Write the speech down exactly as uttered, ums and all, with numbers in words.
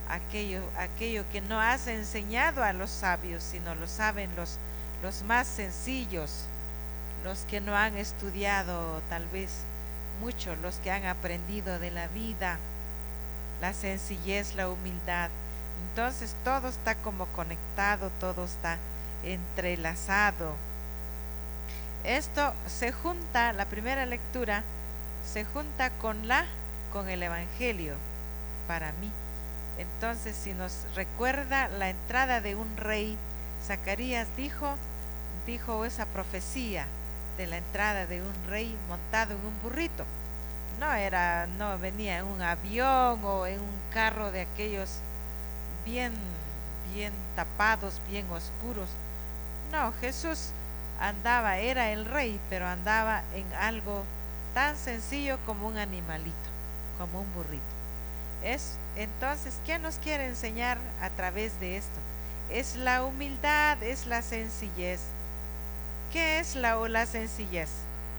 aquello, aquello que no has enseñado a los sabios, sino lo saben los, los más sencillos, los que no han estudiado tal vez mucho, los que han aprendido de la vida, la sencillez, la humildad. Entonces todo está como conectado, todo está entrelazado. Esto se junta, la primera lectura se junta con la con el evangelio para mí. Entonces, si nos recuerda la entrada de un rey, Zacarías dijo dijo esa profecía de la entrada de un rey montado en un burrito. No era, no venía en un avión o en un carro de aquellos bien, bien tapados, bien oscuros. No, Jesús andaba, era el rey, pero andaba en algo tan sencillo como un animalito, como un burrito. Es, entonces, ¿qué nos quiere enseñar a través de esto? Es la humildad, es la sencillez. ¿Qué es la, la sencillez?